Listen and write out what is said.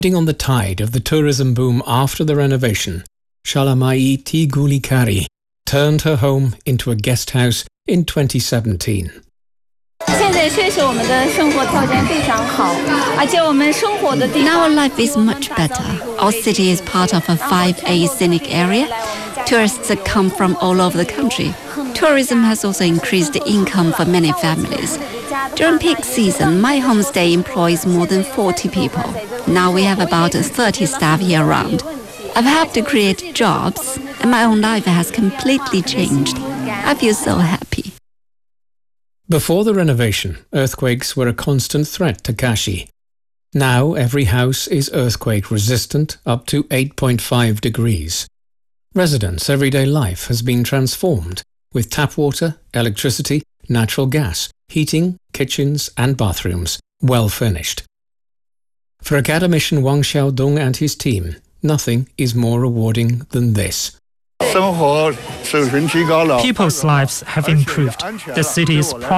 Riding on the tide of the tourism boom after the renovation, Shalamai Tigulikari turned her home into a guest house in 2017. Now our life is much better. Our city is part of a 5A scenic area. Tourists come from all over the country. Tourism has also increased the income for many families. During peak season, my homestay employs more than 40 people. Now we have about 30 staff year-round. I've helped to create jobs, and my own life has completely changed. I feel so happy. Before the renovation, earthquakes were a constant threat to Kashi. Now every house is earthquake-resistant up to 8.5 degrees. Residents' everyday life has been transformed with tap water, electricity, natural gas, heating, kitchens and bathrooms well furnished. For academician Wang Xiaodong and his team, nothing is more rewarding than this. People's lives have improved. The city is